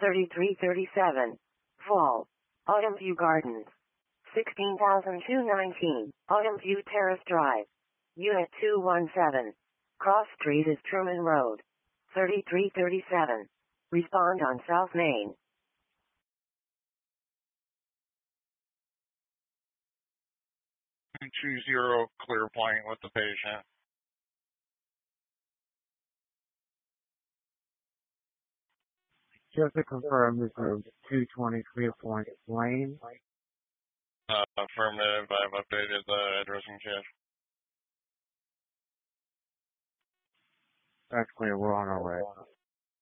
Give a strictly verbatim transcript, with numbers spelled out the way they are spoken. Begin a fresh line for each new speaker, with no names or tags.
thirty-three thirty-seven. Vault. Autumn View Gardens. sixteen thousand two hundred nineteen. Autumn View Terrace Drive. Unit two one seven. Cross Street is Truman Road. thirty-three thirty-seven. Respond on South Main.
two zero, clear point with the patient.
Just to confirm, this is two twenty-three Point Lane.
Uh, affirmative, I've updated the address and cache.
That's clear, we're on our way.